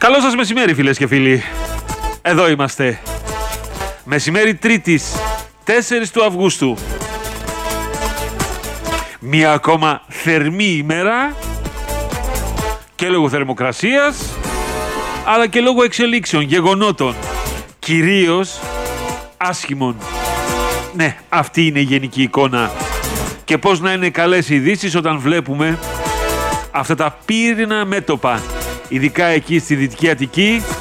Καλό σας μεσημέρι, φίλες και φίλοι. Εδώ είμαστε. Μεσημέρι Τρίτης, 4 του Αυγούστου. Μία ακόμα θερμή ημέρα και λόγω θερμοκρασίας, αλλά και λόγω εξελίξεων, γεγονότων, κυρίως άσχημων. Ναι, αυτή είναι η γενική εικόνα. Και πώς να είναι καλές ειδήσεις όταν βλέπουμε αυτά τα πύρνα μέτωπα, ειδικά εκεί στη Δυτική Αττική,